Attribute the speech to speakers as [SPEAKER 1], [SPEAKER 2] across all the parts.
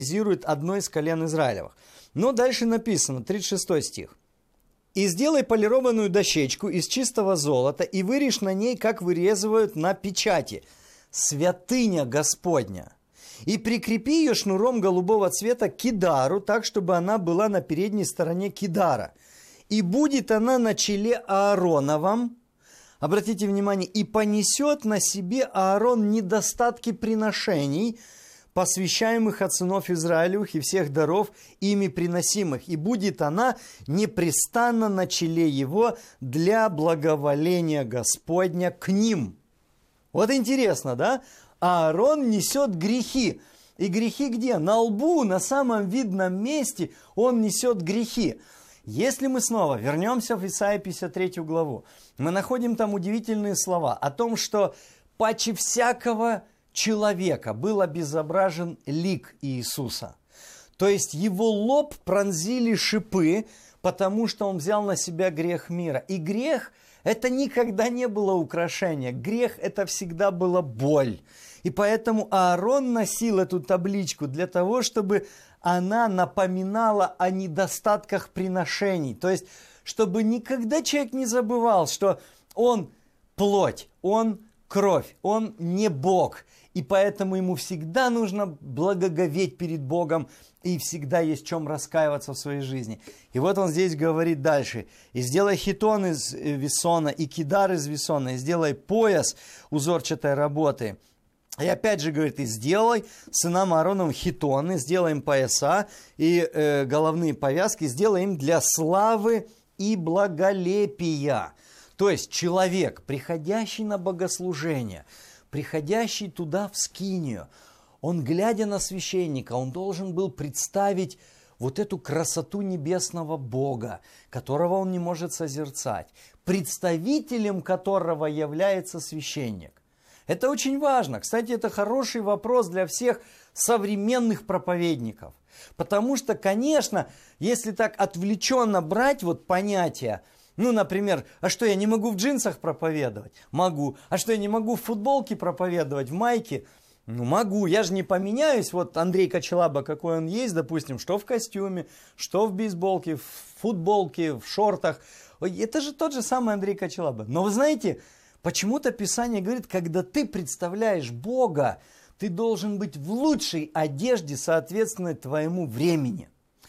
[SPEAKER 1] символизирует одно из колен Израилевых. Но дальше написано, 36 стих. «И сделай полированную дощечку из чистого золота, и вырежь на ней, как вырезывают на печати, святыня Господня. И прикрепи ее шнуром голубого цвета к кидару, так, чтобы она была на передней стороне кидара. И будет она на челе Аароновом». Обратите внимание, «и понесет на себе Аарон недостатки приношений, посвящаемых от сынов Израилевых и всех даров, ими приносимых, и будет она непрестанно на челе его для благоволения Господня к ним». Вот интересно, да? Аарон несет грехи. И грехи где? На лбу, на самом видном месте он несет грехи. Если мы снова вернемся в Исаии 53 главу, мы находим там удивительные слова о том, что паче всякого человека был обезображен лик Иисуса. То есть его лоб пронзили шипы, потому что он взял на себя грех мира. И грех – это никогда не было украшение. Грех – это всегда была боль. И поэтому Аарон носил эту табличку для того, чтобы она напоминала о недостатках приношений. То есть, чтобы никогда человек не забывал, что он плоть, он кровь, он не Бог. И поэтому ему всегда нужно благоговеть перед Богом, и всегда есть в чем раскаиваться в своей жизни. И вот он здесь говорит дальше. «И сделай хитон из весона, и кидар из весона, и сделай пояс узорчатой работы». И опять же говорит, и сделай сынам Аароновым хитоны, сделай им пояса и головные повязки, сделай им для славы и благолепия. То есть человек, приходящий на богослужение, приходящий туда в скинию, он, глядя на священника, он должен был представить вот эту красоту небесного Бога, которого он не может созерцать, представителем которого является священник. Это очень важно. Кстати, это хороший вопрос для всех современных проповедников. Потому что, конечно, если так отвлеченно брать вот понятия, ну, например, а что, я не могу в джинсах проповедовать? Могу. А что, я не могу в футболке проповедовать, в майке? Ну, могу. Я же не поменяюсь. Вот Андрей Кочелаба, какой он есть, допустим, что в костюме, что в бейсболке, в футболке, в шортах. Это же тот же самый Андрей Кочелаба. Но вы знаете, почему-то Писание говорит, когда ты представляешь Бога, ты должен быть в лучшей одежде, соответственно, твоему времени.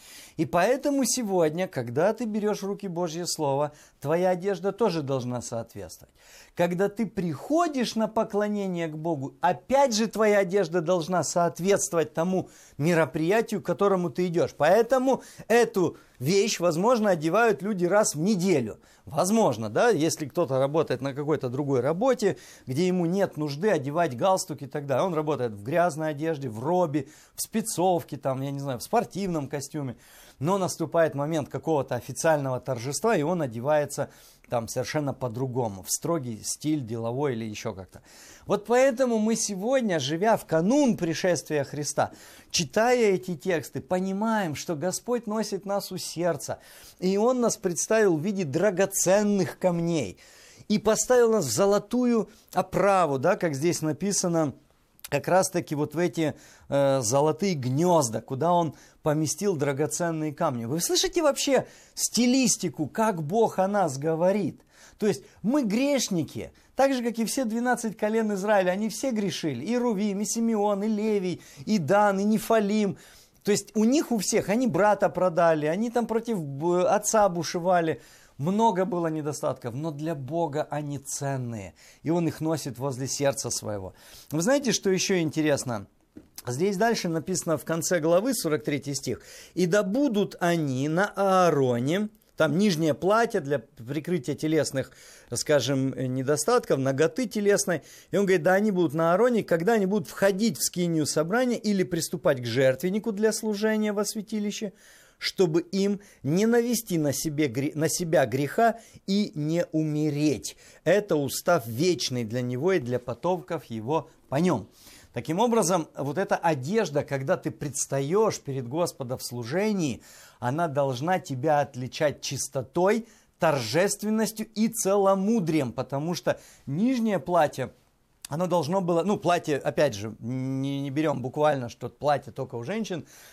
[SPEAKER 1] И поэтому сегодня, когда ты берешь в руки Божье Слово, твоя одежда тоже должна соответствовать. Когда ты приходишь на поклонение к Богу, опять же твоя одежда должна соответствовать тому мероприятию, к которому ты идешь. Поэтому эту вещь, возможно, одевают люди раз в неделю. Возможно, да, если кто-то работает на какой-то другой работе, где ему нет нужды одевать галстук и так далее. Он работает в грязной одежде, в робе, в спецовке, там, я не знаю, в спортивном костюме. Но наступает момент какого-то официального торжества, и он одевается там совершенно по-другому, в строгий стиль, деловой или еще как-то. Вот поэтому мы сегодня, живя в канун пришествия Христа, читая эти тексты, понимаем, что Господь носит нас у сердца, и Он нас представил в виде драгоценных камней, и поставил нас в золотую оправу, да, как здесь написано, как раз-таки вот в эти золотые гнезда, куда Он поместил драгоценные камни. Вы слышите вообще стилистику, как Бог о нас говорит? То есть мы грешники, так же, как и все 12 колен Израиля, они все грешили. И Рувим, и Симеон, и Левий, и Дан, и Нефалим. То есть у них у всех, они брата продали, они там против отца бушевали. Много было недостатков, но для Бога они ценные. И Он их носит возле сердца своего. Вы знаете, что еще интересно? Здесь дальше написано в конце главы, 43 стих. «И да будут они на Аароне», там нижнее платье для прикрытия телесных, скажем, недостатков, наготы телесной. И он говорит, да, они будут на Аароне, когда они будут входить в скинию собрания или приступать к жертвеннику для служения во святилище, чтобы им не навести на себя греха и не умереть. Это устав вечный для него и для потомков его по нем. Таким образом, вот эта одежда, когда ты предстаешь перед Господом в служении, она должна тебя отличать чистотой, торжественностью и целомудрием, потому что нижнее платье, оно должно было, ну, платье, опять же, не берем буквально, что платье только у женщин,